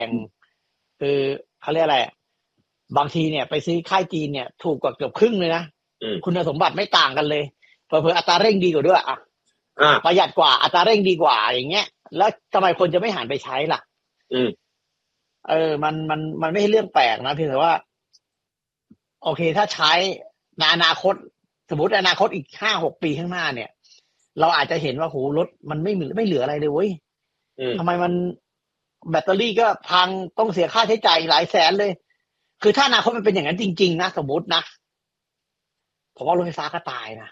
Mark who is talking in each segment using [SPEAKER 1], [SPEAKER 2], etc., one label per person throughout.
[SPEAKER 1] คือเขาเรียกอะไรบางทีเนี่ยไปซื้อค่ายจีนเนี่ยถูกกว่าเกือบครึ่งเลยนะคุณสมบัติไม่ต่างกันเลยเผลอๆอัตราเร่งดีกว่าด้วยประหยัดกว่าอัตราเร่งดีกว่าอย่างเงี้ยแล้วทำไมคนจะไม่หันไปใช้ล่ะมันไม่ใช่เรื่องแปลกนะเพียงแต่ว่าโอเคถ้าใช้ในอนาคตสมมติอนาคตอีก 5-6 ปีข้างหน้าเนี่ยเราอาจจะเห็นว่าโหรถมันไม่เหลืออะไรเลยเว้ยทำไมมันแบตเตอรี่ก็พังต้องเสียค่าใช้จ่ายหลายแสนเลยคือถ้าอนาคตมันเป็นอย่างนั้นจริงๆนะสมมตินะผมว่ารถไฟฟ้าก็ตายนะ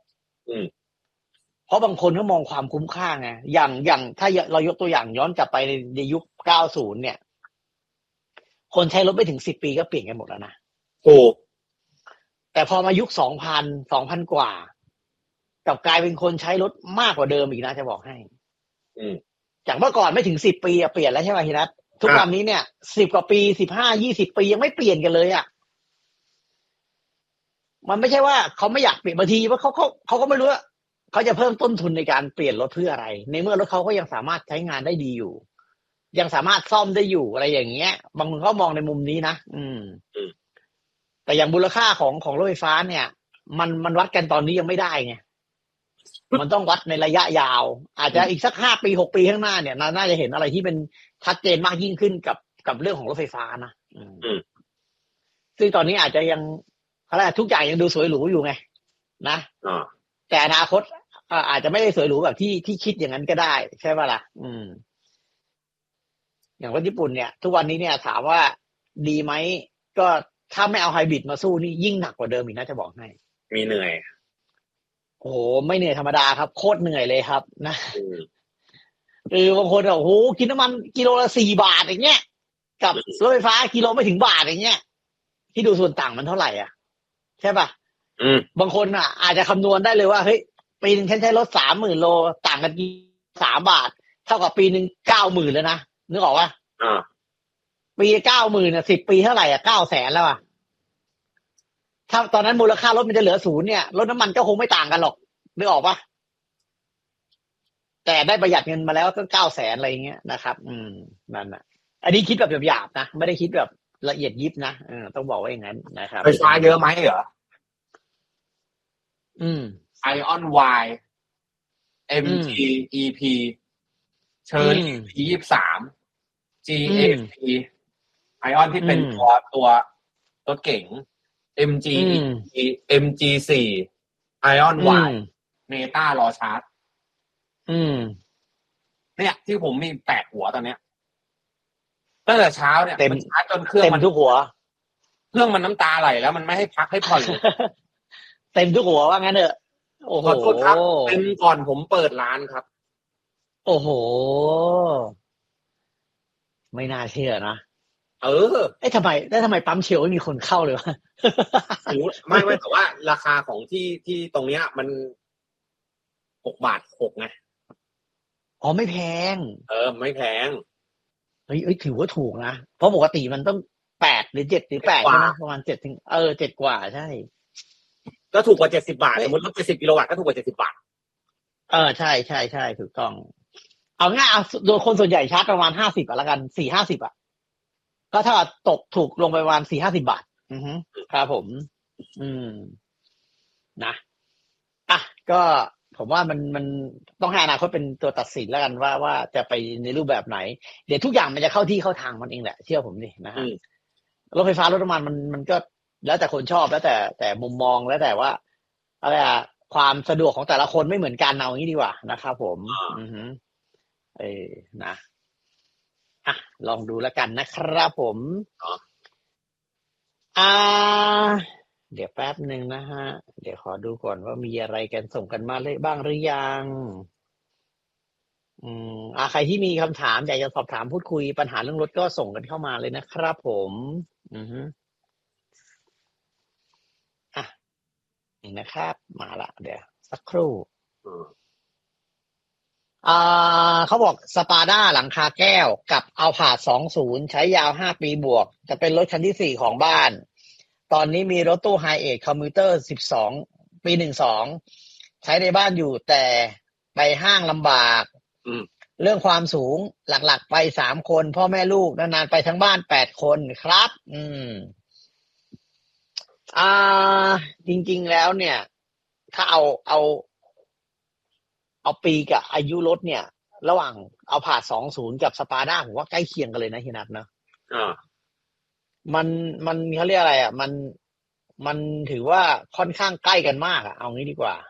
[SPEAKER 1] เพราะบางคนเขามองความคุ้มค่าไงอย่างถ้าเรายกตัวอย่างย้อนกลับไปในยุค 90 เนี่ยคนใช้รถไม่ถึง10 ปีก็เปลี่ยนกันหมดแล้วนะ
[SPEAKER 2] โอ้
[SPEAKER 1] แต่พอมายุค 2,000 กว่ากับกลายเป็นคนใช้รถมากกว่าเดิมอีกนะจะบอกให้จากเมื่อก่อนไม่ถึง10 ปีเปลี่ยนแล้วใช่ไหมทีนัททุกวันนี้เนี่ย10 กว่าปี15-20 ปียังไม่เปลี่ยนกันเลยมันไม่ใช่ว่าเขาไม่อยากเปลี่ยนบางทีว่าเขาก็ไม่รู้ว่าเขาจะเพิ่มต้นทุนในการเปลี่ยนรถเพื่ออะไรในเมื่อรถเขาก็ยังสามารถใช้งานได้ดีอยู่ยังสามารถซ่อมได้อยู่อะไรอย่างเงี้ยบางคนเขามองในมุมนี้นะแต่อย่างมูลค่าของรถไฟฟ้าเนี่ยมันวัดกันตอนนี้ยังไม่ได้ไงมันต้องวัดในระยะยาวอาจจะอีกสัก5 ปี 6 ปีข้างหน้าเนี่ยน่าจะเห็นอะไรที่เป็นชัดเจนมากยิ่งขึ้นกับเรื่องของรถไฟฟ้านะซึ่งตอนนี้อาจจะยังอะไรทุกอย่างยังดูสวยหรูอยู่ไงนะแต่อนาคตอาจจะไม่ได้สวยหรูแบบที่คิดอย่างนั้นก็ได้ใช่ป่ะล่ะอย่างรถญี่ปุ่นเนี่ยทุกวันนี้เนี่ยถามว่าดีไหมก็ถ้าไม่เอาไฮบริดมาสู้นี่ยิ่งหนักกว่าเดิมอีกนะจะบอกให้
[SPEAKER 2] มีเหนื่อย
[SPEAKER 1] โอ้โหไม่เหนื่อยธรรมดาครับโคตรเหนื่อยเลยครับนะบางคนโอ้โหกินน้ำมันกิโลละ4 บาทอย่างเงี้ยกับรถไฟฟ้ากิโลไม่ถึงบาทอย่างเงี้ยที่ดูส่วนต่างมันเท่าไหร่ใช่ป่ะบางคนอาจจะคำนวณได้เลยว่าเฮ้ยปีนึงฉันใช้รถ30,000 โลต่างกัน3 บาทเท่ากับปีนึง90,000แล้วนะนึกออกป่ะปี90,000 10 ปีเท่าไหร่900,000แล้วถ้าตอนนั้นมูลค่ารถมันจะเหลือ0เนี่ยรถน้ำมันก็คงไม่ต่างกันหรอกนึกออกป่ะแต่ได้ประหยัดเงินมาแล้วตั้ง900,000อะไรอย่างเงี้ยนะครับนั่นน่ะอันนี้คิดแบบหยาบๆนะไม่ได้คิดแบบละเอียดยิบนะต้องบอกว่าอย่างนั้นนะครับ
[SPEAKER 2] ไฟฟ้าเยอะไหมเหรอIon Y MG EP เชอร์รี่ P23 GAP Ion ที่เป็นตัวรถเก๋ง MG MG4 Ion Y เมตารอชาร์จเนี่ยที่ผมมี8 หัวตอนเนี้ยตั้งแต่เช้าเนี่ยมันชาร์จจนเครื่อง
[SPEAKER 1] มันทุกหัว
[SPEAKER 2] เครื่องมันน้ำตาไหลแล้วมันไม่ให้พักให้ผ่อน
[SPEAKER 1] เต็มทุกหัวว่างั้นเถอะโอ้โห
[SPEAKER 2] ขอโทษครับเต็มก่อนผมเปิดร้านครับ
[SPEAKER 1] โอ้โหไม่น่าเชื่อนะทำไมปั๊มเชลไม่มีคนเข้าเลยวะ
[SPEAKER 2] ไม่แต่ว่าราคาของที่ตรงเนี้ยมัน6 บาท 6ไง
[SPEAKER 1] ไม่แพง
[SPEAKER 2] ไม่แพง
[SPEAKER 1] เฮ้ยถือว่าถูกนะเพราะปกติมันต้อง8 หรือ 7 หรือ 8ใช่ไหมประมาณ7 ถึง7 กว่าใช่
[SPEAKER 2] ก็ถูกกว่า70 บาทสมมติรถ70 กิโลวัตต์ก็ถูกกว่า70 บาท
[SPEAKER 1] ใช่ถูกต้องเอาง่ายโดยคนส่วนใหญ่ชาร์จประมาณ50แล้วกัน4-50ก็ถ้าตกถูกลงไปประมาณ4-50 บาทครับผมนะก็ผมว่ามันต้องให้อนาคตเป็นตัวตัดสินแล้วกันว่าจะไปในรูปแบบไหนเดี๋ยวทุกอย่างมันจะเข้าที่เข้าทางมันเองแหละเชื่อผมดินะฮะรถไฟฟ้ารถน้ำมันมันก็แล้วแต่คนชอบแล้วแต่มุมมองแล้วแต่ว่าอะไรความสะดวกของแต่ละคนไม่เหมือนกันเอาอย่างนี้ดีกว่านะครับผมนะลองดูแล้วกันนะครับผมเดี๋ยวแป๊บนึงนะฮะเดี๋ยวขอดูก่อนว่ามีอะไรกันส่งกันมาเลยบ้างหรือยังใครที่มีคำถามอยากจะสอบถามพูดคุยปัญหาเรื่องรถก็ส่งกันเข้ามาเลยนะครับผมนี่นะครับมาละเดี๋ยวสักครู่เขาบอกสปาด้าหลังคาแก้วกับเอาผาด20ใช้ยาว5 ปีบวกจะเป็นรถคันที่4ของบ้านตอนนี้มีรถตู้ไฮเอจคอมมิวเตอร์12ปี12ใช้ในบ้านอยู่แต่ไปห้างลำบากเรื่องความสูงหลักๆไป3 คนพ่อแม่ลูกนานๆไปทั้งบ้าน8 คนครับอ่จริงๆแล้วเนี่ย ถ้าเอาปีกับอายุรถเนี่ย ระหว่างเอาผ่า20กับสปาด้าผมว่าใกล้เคียงกันเลยนะเฮียนัทนะมันเขาเรียกอะไรมันถือว่าค่อนข้างใกล้กันมากเอางี้ดีกว่า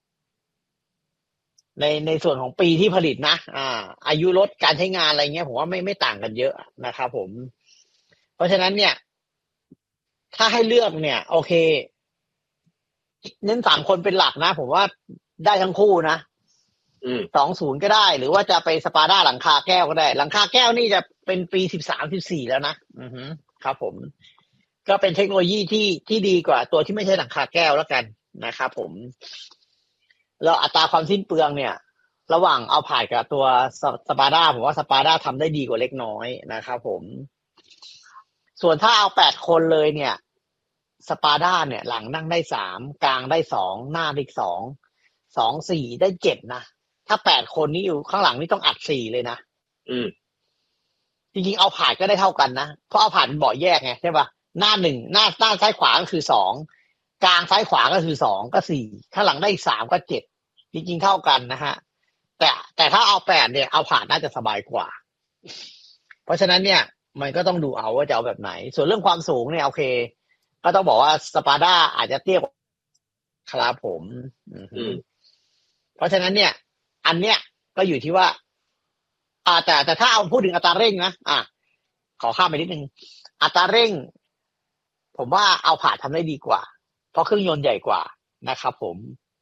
[SPEAKER 1] ในส่วนของปีที่ผลิตนะอายุรถการใช้งานอะไรเงี้ยผมว่าไม่ต่างกันเยอะนะครับผมเพราะฉะนั้นเนี่ยถ้าให้เลือกเนี่ยโอเคเน้น3 คนเป็นหลักนะผมว่าได้ทั้งคู่นะ20ก็ได้หรือว่าจะไปสปาด้าหลังคาแก้วก็ได้หลังคาแก้วนี่จะเป็นปี13-14แล้วนะครับผมก็เป็นเทคโนโลยีที่ดีกว่าตัวที่ไม่ใช่หลังคาแก้วแล้วกันนะครับผมแล้วอัตราความสิ้นเปลืองเนี่ยระหว่างเอาผ่านกับตัวสปาด้าผมว่าสปาด้าทำได้ดีกว่าเล็กน้อยนะครับผมส่วนถ้าเอา8 คนเลยเนี่ยสปาด้าเนี่ยหลังนั่งได้3กลางได้2หน้าได้2 4ได้7นะถ้า8 คนนี้อยู่ข้างหลังนี่ต้องอัด4เลยนะจริงๆเอาผ่านก็ได้เท่ากันนะเพราะเอาผ่านเป็นเบาะแยกไงใช่ป่ะหน้า1หน้าซ้ายขวาก็คือ2กลางซ้ายขวาก็คือ2ก็4ข้างหลังได้3ก็7จริงๆเท่ากันนะฮะแต่ถ้าเอา8เนี่ยเอาผ่านน่าจะสบายกว่าเพราะฉะนั้นเนี่ยมันก็ต้องดูเอาว่าจะเอาแบบไหนส่วนเรื่องความสูงเนี่ยโอเคก็ต้องบอกว่าสปาด้าอาจจะเตี้ยกว่าครับผมเพราะฉะนั้นเนี่ยอันเนี้ยก็อยู่ที่ว่าแต่ถ้าเอาพูดถึงอัตราเร่งนะขอข้ามไปนิดนึงอัตราเร่งผมว่าเอาผ่านทำได้ดีกว่าเพราะเครื่องยนต์ใหญ่กว่านะครับผม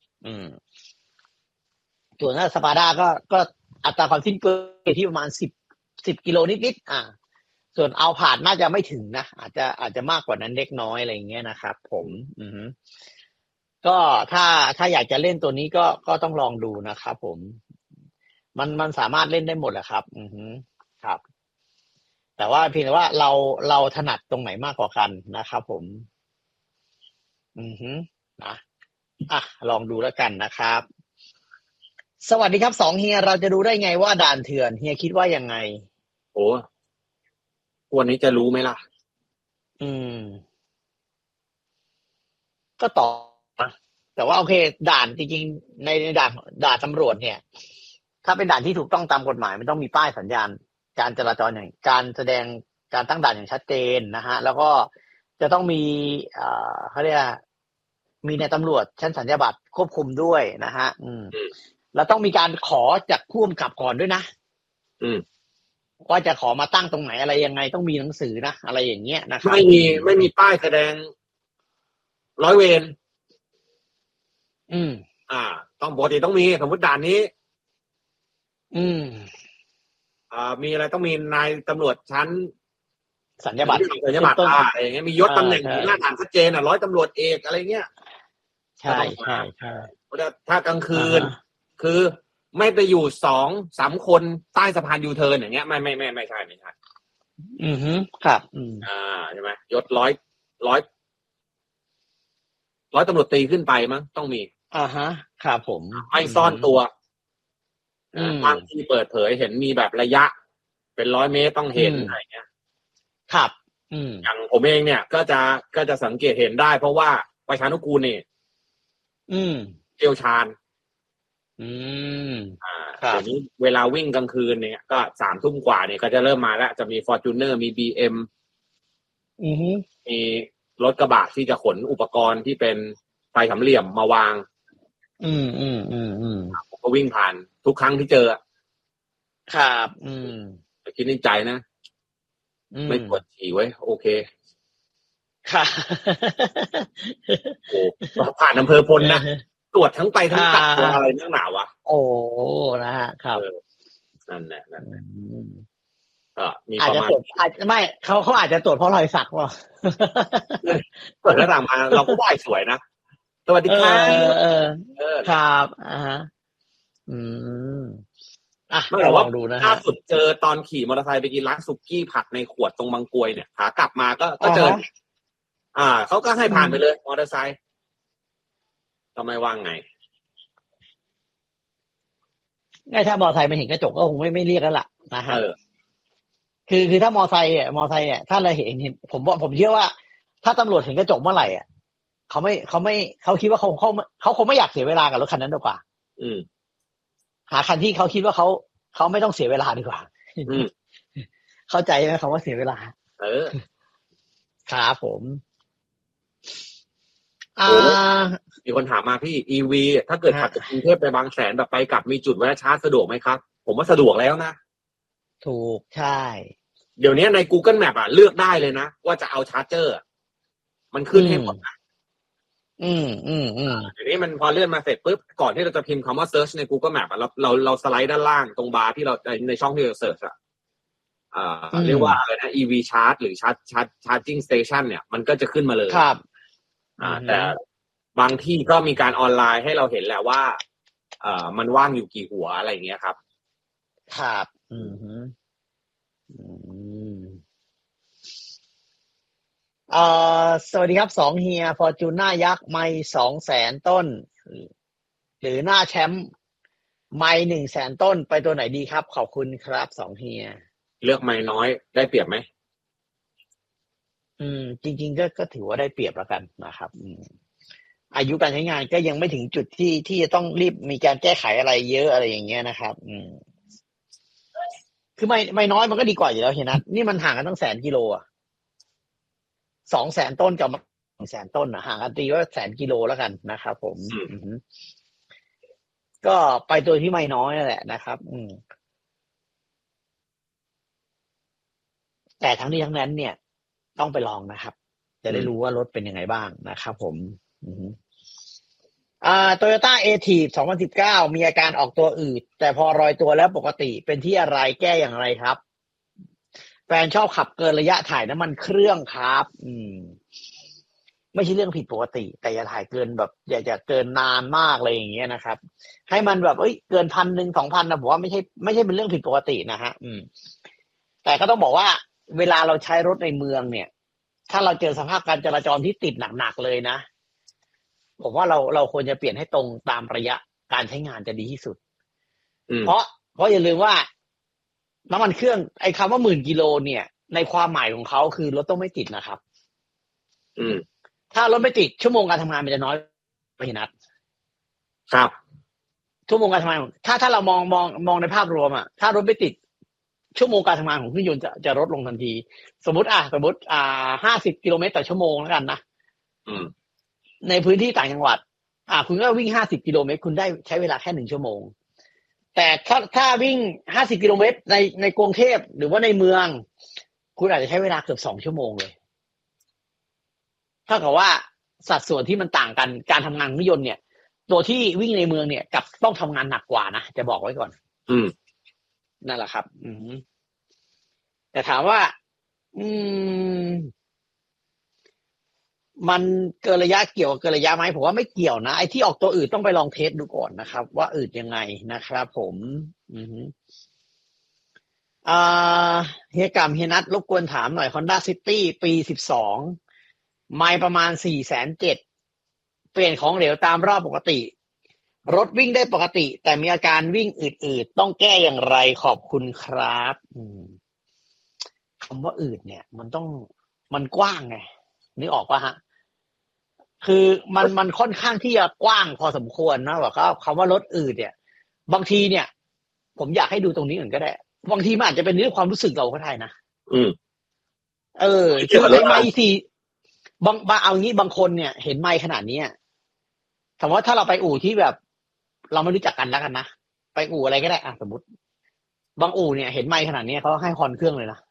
[SPEAKER 1] ส่วนถ้าสปาด้าก็อัตราความสิ้นเปลืองที่ประมาณ10กิโลนิดๆส่วนเอาผ่านน่าจะไม่ถึงนะอาจจะมากกว่านั้นเล็กน้อยอะไรอย่างเงี้ยนะครับผมก็ถ้าอยากจะเล่นตัวนี้ก็ต้องลองดูนะครับผมมันสามารถเล่นได้หมดแหละครับครับแต่ว่าเพียงแต่ว่าเราถนัดตรงไหนมากกว่ากันนะครับผมนะลองดูแล้วกันนะครับสวัสดีครับ2เฮียเราจะดูได้ไงว่าด่านเถื่อนเฮียคิดว่ายังไง
[SPEAKER 2] โอ้วันนี้จะรู้ไหมล่ะ
[SPEAKER 1] ก็ต่อแต่ว่าโอเคด่านจริงๆในด่านตำรวจเนี่ยถ้าเป็นด่านที่ถูกต้องตามกฎหมายมันต้องมีป้ายสัญญาณการจราจรอย่างการแสดงการตั้งด่านอย่างชัดเจนนะฮะแล้วก็จะต้องมีเขาเรียกมีในตำรวจชั้นสัญญาบัตรควบคุมด้วยนะฮะแล้วต้องมีการขอจากผู้กำกับก่อนด้วยนะว่าจะขอมาตั้งตรงไหนอะไรยังไงต้องมีหนังสือนะอะไรอย่างเงี้ยนะครับ
[SPEAKER 2] ไม่มีป้ายแสดงร้อยเวรต้องปกติต้องมีสมมติด่านนี้มีอะไรต้องมีนายตำรวจชั้น
[SPEAKER 1] สัญญาบัตร
[SPEAKER 2] อะไรอย่างเงี้ยมียศตำแหน่งหน้าด่านชัดเจนร้อยตำรวจเอกอะไรเงี้ย
[SPEAKER 1] ใช่
[SPEAKER 2] ถ้ากลางคืนคือไม่ไปอยู่2-3 คนใต้สะพานยูเทิร์นอย่างเงี้ยไม่ใช่
[SPEAKER 1] ครับ
[SPEAKER 2] ใช่ไหมยศร้อยตำรวจตีขึ้นไปมั้งต้องมี
[SPEAKER 1] ครับผม
[SPEAKER 2] ไม่ซ่อนตัวบางที่เปิดเผยเห็นมีแบบระยะเป็น100 เมตรต้องเห็นอะไรเงี้ย
[SPEAKER 1] ครับ
[SPEAKER 2] อย่างผมเองเนี่ยก็จะสังเกตเห็นได้เพราะว่าประชานุกูลนี่เชี่ยวชาญเดี๋ยวนี้เวลาวิ่งกลางคืนเนี่ยก็3 ทุ่มกว่าเนี่ยก็จะเริ่มมาแล้วจะมี Fortuner มี BM มีรถกระบะที่จะขนอุปกรณ์ที่เป็นไฟสามเหลี่ยมมาวางผมก็วิ่งผ่านทุกครั้งที่เจอ
[SPEAKER 1] ครับ
[SPEAKER 2] คิดในใจนะไม่ปวดฉี่ไว้โอเค
[SPEAKER 1] ค่ะ
[SPEAKER 2] โอ้ผ่านอำเภอพลนะตรวจทั้งไปทั้งกลับตัวอะไรนักหนาวะ
[SPEAKER 1] โอ้นะฮะครับ
[SPEAKER 2] นั่นแหละ
[SPEAKER 1] อาจจะตรวจไม่เขาอาจจะตรวจเพราะรอยสักว่ะ
[SPEAKER 2] เปิดแล้วต่างมาเราก็ไหว้สวยนะสวัสดีครับ
[SPEAKER 1] ครับ
[SPEAKER 2] ลองดูนะล่าสุดเจอตอนขี่มอเตอร์ไซค์ไปกินร้านสุกี้ผัดในขวดตรงบางกรวยเนี่ยขากลับมาก็เจอเขาก็ให้ผ่านไปเลยมอเตอร์ไซค์ทำไมว่างไง
[SPEAKER 1] ง่ายถ้ามอไซค์มันเห็นกระจกก็คงไม่เรียกแล้วล่ะนะฮะ
[SPEAKER 2] เออ
[SPEAKER 1] คือถ้ามอไซค์เนี่ยถ้าเราเห็นผมเชื่อว่า ถ้าตำรวจเห็นกระจกเมื่อไหร่อ่ะเขาคิดว่าเขาคงไม่อยากเสียเวลากับรถคันนั้นดีกว่า หาคันที่เขาคิดว่าเขาไม่ต้องเสียเวลาดีกว่าเข้าใจไหมคำว่าเสียเวลา ครับผม
[SPEAKER 2] มีคนถามมาพี่ EV ถ้าเกิดขับจากกรุงเทพไปบางแสนแบบไปกลับมีจุดแวะชาร์จสะดวกไหมครับผมว่าสะดวกแล้วนะ
[SPEAKER 1] ถูกใช่
[SPEAKER 2] เดี๋ยวนี้ใน Google Map เลือกได้เลยนะว่าจะเอาชาร์จเจอร์มันขึ้นให้หมดเดี๋ยวนี้มันพอเลื่อนมาเสร็จปุ๊บก่อนที่เราจะพิมพ์คำว่า search ใน Google Map เราสไลด์ด้านล่างตรงบาร์ที่เราในช่องที่เราเสิร์ชเรียกว่าอะไรนะ EV charge หรือ charging station เนี่ยมันก็จะขึ้นมาเลย
[SPEAKER 1] ครับ
[SPEAKER 2] แต่บางที่ก็มีการออนไลน์ให้เราเห็นแหละว่ามันว่างอยู่กี่หัวอะไรอย่างเงี้ยครับ
[SPEAKER 1] ครับสวัสดีครับ2เฮียฟอร์จูน่ายักษ์ไม่200,000 ต้นหรือหน้าแชมป์ไม่100,000 ต้นไปตัวไหนดีครับขอบคุณครับ2เฮีย
[SPEAKER 2] เลือกไม่น้อยได้เปรียบไหม
[SPEAKER 1] จริงๆก็ถือว่าได้เปรียบแล้วกันนะครับอายุการใช้งานก็ยังไม่ถึงจุดที่จะต้องรีบมีการแก้ไขอะไรเยอะอะไรอย่างเงี้ยนะครับคือไม่น้อยมันก็ดีกว่าอยู่แล้วเห็นนะนี่มันห่างกันตั้ง100,000 กิโลอ่ะ200,000 ต้นกับ100,000 ต้นห่างกันตีว่า100,000 กิโลแล้วกันนะครับผมก็ไปตัวที่ไม่น้อยนั่นแหละนะครับแต่ทั้งนี้ทั้งนั้นเนี่ยต้องไปลองนะครับจะได้รู้ว่ารถเป็นยังไงบ้างนะครับผมToyota Active 2019มีอาการออกตัวอืดแต่พอรอยตัวแล้วปกติเป็นที่อะไรแก้อย่างไรครับแฟนชอบขับเกินระยะถ่ายน้ำมันเครื่องครับไม่ใช่เรื่องผิดปกติแต่อย่าถ่ายเกินแบบอย่าเกินนานมากเลยอย่างเงี้ยนะครับให้มันแบบเกิน 1,000 2,000นะผมว่าไม่ใช่เป็นเรื่องผิดปกตินะฮะแต่ก็ต้องบอกว่าเวลาเราใช้รถในเมืองเนี่ยถ้าเราเจอสภาพการจราจรที่ติดหนักๆเลยนะผมว่าเราควรจะเปลี่ยนให้ตรงตามระยะการใช้งานจะดีที่สุดเพราะอย่าลืมว่าน้ำมันเครื่องไอ้คำว่า10,000 กิโลเนี่ยในความหมายของเขาคือรถต้องไม่ติดนะครับถ้ารถไม่ติดชั่วโมงการทำงานมันจะน้อยไปนัด
[SPEAKER 2] ครับ
[SPEAKER 1] ชั่วโมงการทำงานถ้าเรามองในภาพรวมถ้ารถไม่ติดชั่วโมงการทำงานของเครื่องยนต์จะลดลงทันทีสมมติ50 กิโลเมตรต่อชั่วโมงแล้วกันนะในพื้นที่ต่างจังหวัดคุณก็วิ่ง50 กิโลเมตรคุณได้ใช้เวลาแค่1 ชั่วโมงแต่ถ้าวิ่ง50 กิโลเมตรในกรุงเทพหรือว่าในเมืองคุณอาจจะใช้เวลาเกือบ2 ชั่วโมงเลยเท่ากับว่าสัดส่วนที่มันต่างกันการทำงานของรถยนต์เนี่ยตัวที่วิ่งในเมืองเนี่ยกับต้องทำงานหนักกว่านะจะบอกไว้ก่อนนั่นแหละครับแต่ถามว่ามันเกินระยะเกี่ยวกับเกินระยะไหมผมว่าไม่เกี่ยวนะไอ้ที่ออกตัวอื่นต้องไปลองเทสดูก่อนนะครับว่าอื่นยังไงนะครับผมเฮียกำเฮียนัทรบกวนถามหน่อย Honda City ปี12ไมล์ประมาณ 470,000 เปลี่ยนของเหลวตามรอบปกติรถวิ่งได้ปกติแต่มีอาการวิ่งอืดๆต้องแก้อย่างไรขอบคุณครับคำว่าอืดเนี่ยมันกว้างไงนึกออกป่ะฮะคือมันค่อนข้างที่จะกว้างพอสมควรนะว่าคำว่ารถอืดเนี่ยบางทีเนี่ยผมอยากให้ดูตรงนี้ก่อนก็ได้บางทีมันอาจจะเป็นเรื่องความรู้สึกเราก็ได้นะคือในไมค์สี่บางเอางี้บางคนเนี่ยเห็นไมค์ขนาดนี้สมมติว่าถ้าเราไปอู่ที่แบบเราไม่รู้จักกันแล้วกันนะไปอู่อะไรก็ได้สมมติบางอู่เนี่ยเห็นไมค์ขนาดนี้เขาให้ฮอนเครื่องเลยนะ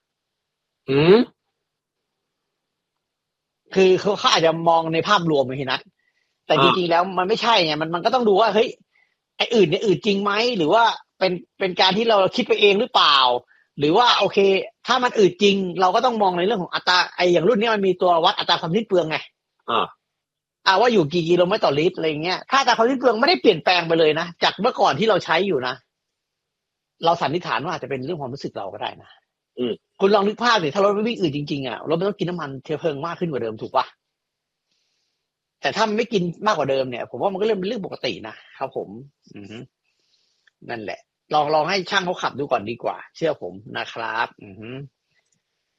[SPEAKER 1] คือเขาอาจจะมองในภาพรวมไปนะแต่จริงๆแล้วมันไม่ใช่ไงมันก็ต้องดูว่าเฮ้ยไอ้อื่นเนี่ยอื่นจริงไหมหรือว่าเป็นการที่เราคิดไปเองหรือเปล่าหรือว่าโอเคถ้ามันอื่นจริงเราก็ต้องมองในเรื่องของอัตราอย่างรุ่นนี้มันมีตัววัดอัตราความสิ้นเปลืองไงว่าอยู่กี่กิโลเมตรต่อลิตรอะไรเงี้ยถ้าอัตราความสิ้นเปลืองไม่ได้เปลี่ยนแปลงไปเลยนะจากเมื่อก่อนที่เราใช้อยู่นะเราสันนิษฐานว่าอาจจะเป็นเรื่องความรู้สึกเราก็ได้นะคุณลองนึกภาพสิถ้ารถวิ่งอื่นจริงๆรถมันต้องกินน้ำมันเชื้อเพลิงมากขึ้นกว่าเดิมถูกปะแต่ถ้ามันไม่กินมากกว่าเดิมเนี่ยผมว่ามันก็เริ่มเป็นเรื่องปกตินะครับผมนั่นแหละลองให้ช่างเขาขับดูก่อนดีกว่า เชื่อผมนะครับ อือฮึ